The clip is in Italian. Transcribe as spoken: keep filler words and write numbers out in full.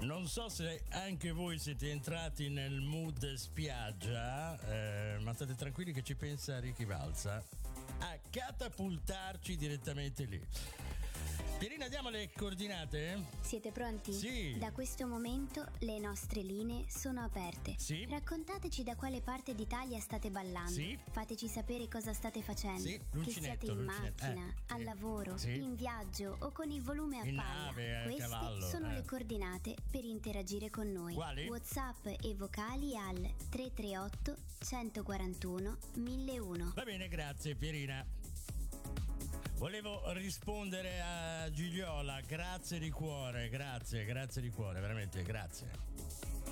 Non so se anche voi siete entrati nel mood spiaggia, eh, ma state tranquilli che ci pensa Ricky Balza a catapultarci direttamente lì. Pierina, diamo le coordinate? Siete pronti? Sì. Da questo momento le nostre linee sono aperte. Sì. Raccontateci da quale parte d'Italia state ballando. Sì. Fateci sapere cosa state facendo. Sì, che l'uncinetto, siate in l'uncinetto. macchina, Eh, al sì. lavoro, Sì. in viaggio o con il volume a In palla. nave, a Queste cavallo, sono eh. le coordinate per interagire con noi. Quali? WhatsApp e vocali al tre tre otto centoquarantuno mille uno. Va bene, grazie Pierina. Volevo rispondere a Gigliola, grazie di cuore, grazie, grazie di cuore, veramente, grazie.